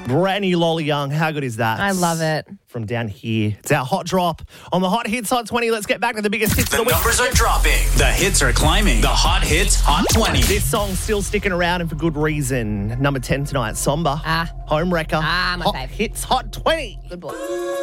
Brand new Lola Young. How good is that? I love it. From down here. It's our hot drop on the Hot Hits Hot 20. Let's get back to the biggest hits of The the week. numbers are dropping. The hits are climbing. The Hot Hits Hot 20. This song's still sticking around and for good reason. Number 10 tonight, Somber. Home Wrecker. My Hot fave. Hits Hot 20. Good boy.